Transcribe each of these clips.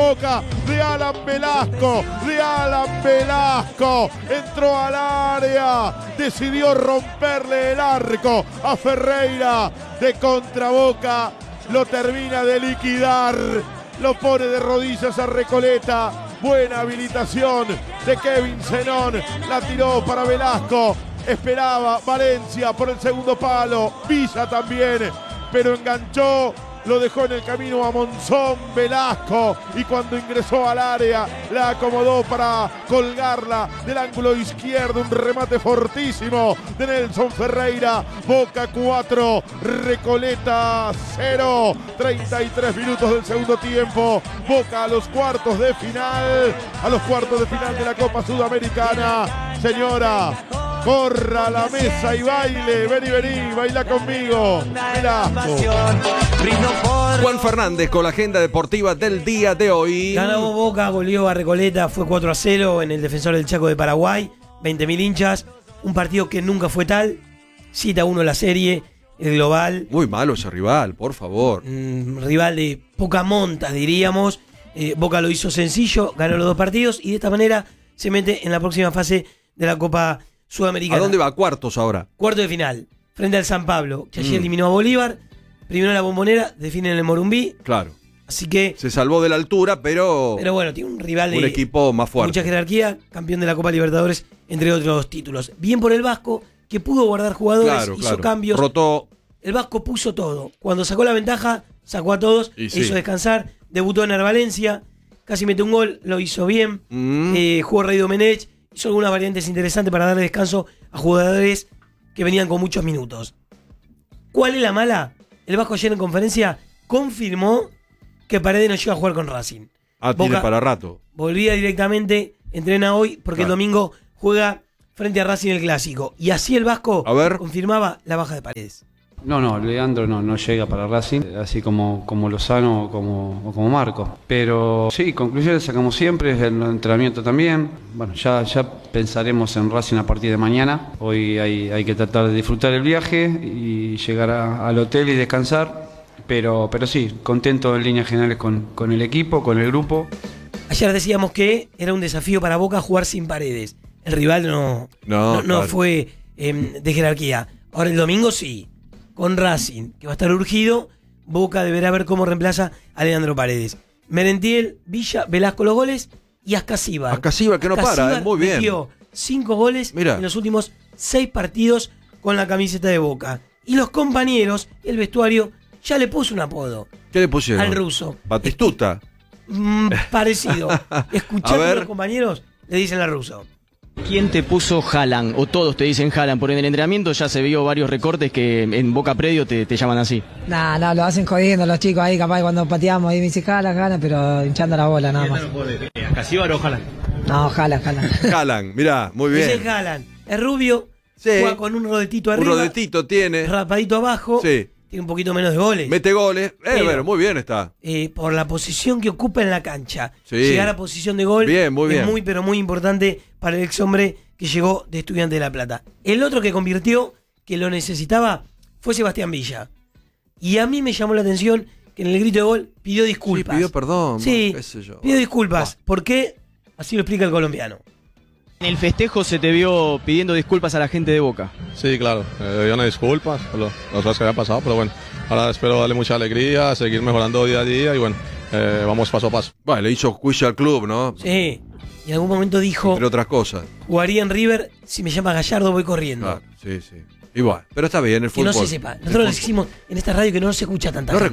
Boca de Alan Velasco. Entró al área, decidió romperle el arco a Ferreira. De contra Boca, lo termina de liquidar. Lo pone de rodillas a Recoleta. Buena habilitación de Kevin Zenón. La tiró para Velasco. Esperaba Valencia por el segundo palo. Villa también, pero enganchó. Lo dejó en el camino a Monzón Velasco. Y cuando ingresó al área, la acomodó para colgarla del ángulo izquierdo. Un remate fortísimo de Nelson Ferreira. Boca 4, Recoleta 0. 33 minutos del segundo tiempo. Boca a los cuartos de final. A los cuartos de final de la Copa Sudamericana. Señora, corra a la mesa y baile. Vení, baila conmigo. Velasco. Juan Fernández con la agenda deportiva del día de hoy. Ganó Boca, goleó a Recoleta, fue 4-0 en el Defensor del Chaco de Paraguay. 20.000 hinchas. Un partido que nunca fue tal. 7-1 la serie, el global. Muy malo ese rival, por favor. Rival de poca monta, diríamos. Boca lo hizo sencillo, ganó los dos partidos y de esta manera se mete en la próxima fase de la Copa Sudamericana. ¿A dónde va? ¿Cuartos ahora? Cuarto de final, frente al San Pablo, que ayer eliminó a Bolívar. Primero en la Bombonera, definen el Morumbí. Claro. Así que se salvó de la altura, pero bueno, tiene un rival de un equipo más fuerte. Mucha jerarquía, campeón de la Copa Libertadores, entre otros títulos. Bien por el Vasco, que pudo guardar jugadores, hizo cambios. Rotó. El Vasco puso todo. Cuando sacó la ventaja, sacó a todos, hizo descansar. Debutó en Valencia, casi mete un gol, lo hizo bien. Jugó Rey Domenech, hizo algunas variantes interesantes para darle descanso a jugadores que venían con muchos minutos. ¿Cuál es la mala? El Vasco ayer en conferencia confirmó que Paredes no llega a jugar con Racing. Tiene para rato. Volvía directamente, entrena hoy porque el domingo juega frente a Racing el Clásico. Y así el Vasco confirmaba la baja de Paredes. No, Leandro no llega para Racing, así como Lozano o como Marco. Pero sí, conclusiones sacamos siempre, el entrenamiento también. Bueno, ya pensaremos en Racing a partir de mañana. Hoy hay que tratar de disfrutar el viaje y llegar al hotel y descansar. Pero sí, contento en líneas generales con el equipo, con el grupo. Ayer decíamos que era un desafío para Boca jugar sin Paredes. El rival no fue de jerarquía. Ahora el domingo sí. Con Racing, que va a estar urgido, Boca deberá ver cómo reemplaza a Leandro Paredes. Merentiel, Villa, Velasco los goles y Ascasíbar. Ascasíbar que no para, muy bien. Metió 5 goles en los últimos 6 partidos con la camiseta de Boca. Y los compañeros, el vestuario, ya le puso un apodo. ¿Qué le pusieron? Al ruso. Batistuta. Parecido. Escuchando a los compañeros, le dicen al ruso. ¿Quién te puso Haaland? O todos te dicen Haaland, porque en el entrenamiento ya se vio varios recortes que en Boca Predio te llaman así. No, lo hacen jodiendo los chicos ahí, capaz cuando pateamos ahí me dice Haaland, pero hinchando la bola nada más. ¿Ascasíbar o Haaland? No, Haaland. Haaland, mirá, muy bien. Ese Haaland, es rubio, juega con un rodetito arriba. Un rodetito tiene. Rapadito abajo. Sí. Tiene un poquito menos de goles. Mete goles. Pero muy bien está. Por la posición que ocupa en la cancha. Sí. Llegar a posición de gol muy bien. Es muy, pero muy importante para el ex hombre que llegó de Estudiante de La Plata. El otro que convirtió, que lo necesitaba, fue Sebastián Villa. Y a mí me llamó la atención que en el grito de gol pidió disculpas. Sí, pidió perdón. Sí, qué sé yo. pidió disculpas. ¿Por qué? Así lo explica el colombiano. En el festejo se te vio pidiendo disculpas a la gente de Boca. Sí, claro, dio una disculpa por las cosas que había pasado, pero bueno, ahora espero darle mucha alegría, seguir mejorando día a día y bueno, vamos paso a paso. Bueno, le hizo juicio al club, ¿no? Sí, y en algún momento dijo, entre otras cosas, jugaría en River, si me llama Gallardo voy corriendo. Claro, sí. Igual, pero está bien el fútbol. Que no se sepa. Nosotros les decimos en esta radio que no se escucha tanta gente.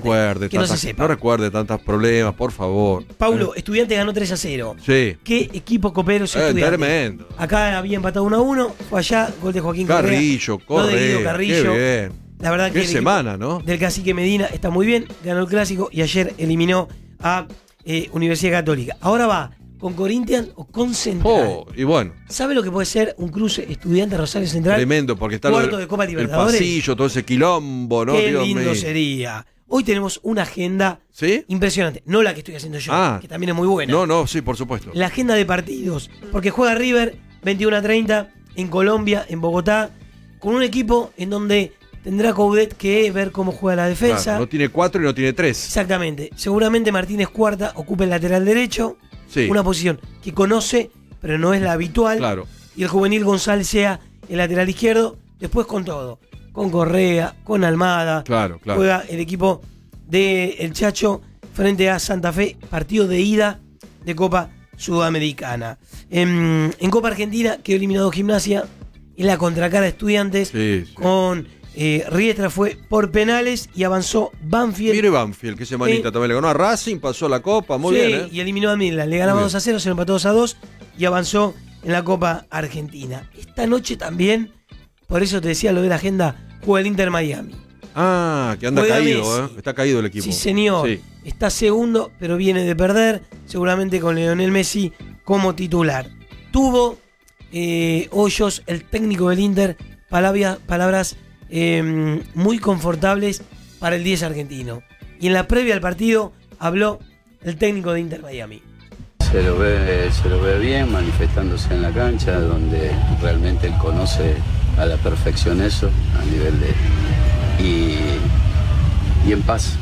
No recuerde tantos problemas, por favor. Paulo, Estudiante ganó 3-0. Sí. ¿Qué equipo copero es Estudiante? Tremendo. Acá había empatado 1-1, fue allá, gol de Joaquín Carrillo, Carrillo. Qué bien. La verdad que qué semana, ¿no? Del Cacique Medina está muy bien, ganó el Clásico y ayer eliminó a Universidad Católica. Ahora va con Corinthians o con Central. Y bueno. ¿Sabe lo que puede ser un cruce Estudiante Rosario Central? Tremendo, porque está cuarto de Copa Libertadores. El pasillo, todo ese quilombo, ¿no? Qué Dios lindo mío. sería. Hoy tenemos una agenda impresionante. No la que estoy haciendo yo, que también es muy buena. No, sí, por supuesto. La agenda de partidos. Porque juega River 21-30 en Colombia, en Bogotá, con un equipo en donde tendrá Coudet que ver cómo juega la defensa. Claro, no tiene 4 y no tiene 3. Exactamente. Seguramente Martínez Cuarta ocupa el lateral derecho, Sí. una posición que conoce, pero no es la habitual. Claro. Y el juvenil González sea el lateral izquierdo, después con todo. Con Correa, con Almada. Claro. Juega el equipo de El Chacho frente a Santa Fe, partido de ida de Copa Sudamericana. En Copa Argentina quedó eliminado Gimnasia en la contracara de Estudiantes. Sí. Con Riestra fue por penales y avanzó Banfield. Mire Banfield, que ese manita también le ganó a Racing, pasó la Copa, muy Sí, bien, ¿eh? y eliminó a Midland. Le ganaba Muy bien. 2-0, se lo empató 2-2 y avanzó en la Copa Argentina. Esta noche también, por eso te decía lo de la agenda, juega el Inter Miami. Ah, que anda Juega caído, Messi. ¿eh? Está caído el equipo. Sí, señor. Sí. Está segundo, pero viene de perder, seguramente con Lionel Messi como titular. Tuvo Hoyos, el técnico del Inter, palabras muy confortables para el 10 argentino. Y en la previa al partido habló el técnico de Inter Miami. Se lo ve bien manifestándose en la cancha, donde realmente él conoce a la perfección eso, a nivel de... Y en paz.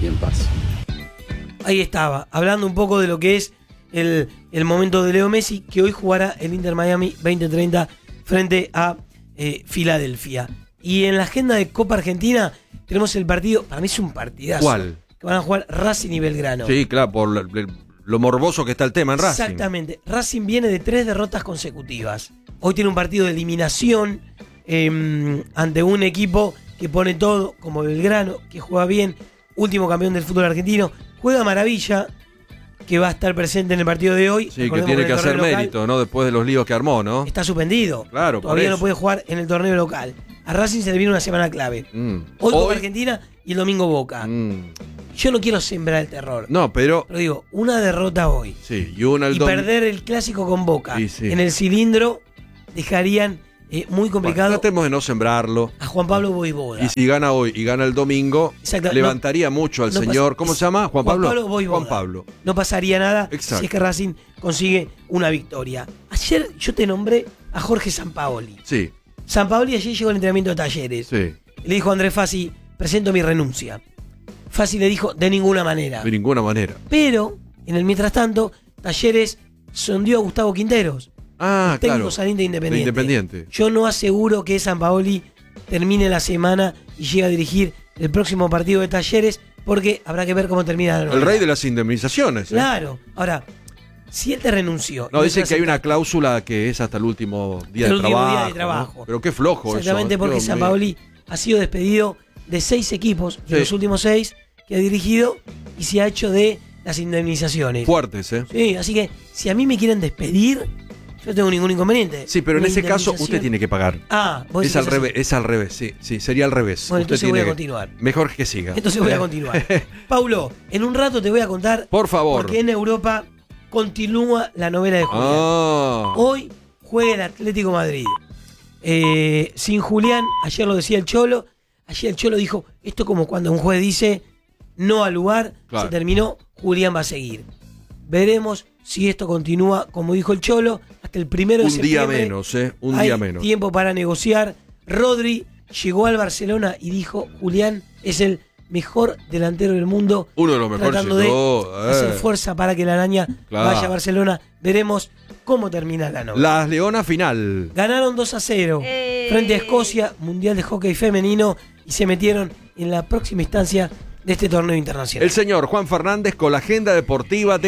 Ahí estaba, hablando un poco de lo que es el momento de Leo Messi, que hoy jugará el Inter Miami 2030 frente a Filadelfia. Y en la agenda de Copa Argentina tenemos el partido, para mí es un partidazo. ¿Cuál? Que van a jugar Racing y Belgrano. Sí, claro, por lo morboso que está el tema en Racing. Exactamente. Racing viene de 3 derrotas consecutivas. Hoy tiene un partido de eliminación ante un equipo que pone todo, como Belgrano, que juega bien, último campeón del fútbol argentino. Juega maravilla, que va a estar presente en el partido de hoy. Sí, que Recordemos tiene en que el hacer torneo local mérito, ¿no? Después de los líos que armó, ¿no? está suspendido. Claro, Todavía por no eso. puede jugar en el torneo local. A Racing se le viene una semana clave. Hoy Copa Argentina y el domingo Boca. Yo no quiero sembrar el terror. No, pero digo, una derrota hoy. sí, y una el Y domingo. perder el clásico con Boca Sí, sí. en el cilindro dejarían muy complicado Tratemos de no sembrarlo. a Juan Pablo Voivoda. Y si gana hoy y gana el domingo, Exacto, levantaría mucho al no señor. pasa- ¿Cómo se llama? ¿Juan Pablo? Voivoda. Juan Pablo. No pasaría nada Exacto. si es que Racing consigue una victoria. Ayer yo te nombré a Jorge Sampaoli. Sí, Sampaoli ayer llegó al entrenamiento de Talleres. sí. Le dijo a Andrés Fassi, presento mi renuncia. Fassi le dijo, de ninguna manera. De ninguna manera. Pero, en el mientras tanto, Talleres sondeó a Gustavo Quinteros, Ah, técnico claro. saliente de Independiente. De Independiente. Yo no aseguro que Sampaoli termine la semana y llegue a dirigir el próximo partido de Talleres, porque habrá que ver cómo termina la El novela. rey de las indemnizaciones. ¿eh? Claro. Ahora, si él te renunció... No, y dicen no que hay una acepta- cláusula que es hasta el último día, El de, último trabajo, día de trabajo. ¿no? Pero qué flojo Exactamente, eso. porque Dios mío. Sampaoli ha sido despedido de 6 equipos, de Sí. los últimos 6 que ha dirigido, y se ha hecho de las indemnizaciones. Fuertes, ¿eh? Sí, así que si a mí me quieren despedir, yo no tengo ningún inconveniente. Sí, pero en Una ese caso indemnización- usted tiene que pagar. Ah, vos Es decís al así. revés, es al revés, sí, sería al revés. Bueno, Usted entonces voy a tiene que- continuar. Mejor que siga. Entonces voy a continuar. Paulo, en un rato te voy a contar. Por favor. Porque en Europa continúa la novela de Julián. Ah. Hoy juega el Atlético Madrid. Sin Julián, ayer lo decía el Cholo. Ayer el Cholo dijo, esto como cuando un juez dice no al lugar, Claro. se terminó, Julián va a seguir. Veremos si esto continúa, como dijo el Cholo, hasta el 1 de Un septiembre. día menos, un Hay día menos. tiempo para negociar. Rodri llegó al Barcelona y dijo, Julián es el mejor delantero del mundo. Uno de los mejores, Tratando sin de duda, hacer fuerza para que la araña Claro. vaya a Barcelona. Veremos cómo termina la novela. Las Leonas final. Ganaron 2-0 frente a Escocia, Mundial de Hockey Femenino, y se metieron en la próxima instancia de este torneo internacional. El señor Juan Fernández con la agenda deportiva de